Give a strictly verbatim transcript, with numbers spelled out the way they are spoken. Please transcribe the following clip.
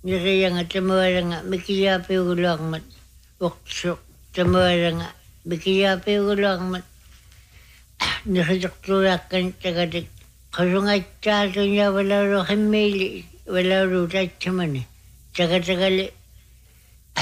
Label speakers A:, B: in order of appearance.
A: Niriyanga tamuaranga mikiyapiugulangmat uqsuk tamuaranga mikiyapiugulangmat niriyakturakkan tagadik qasungaitsaatunya walaru himmili walaru tatsamani tagatagali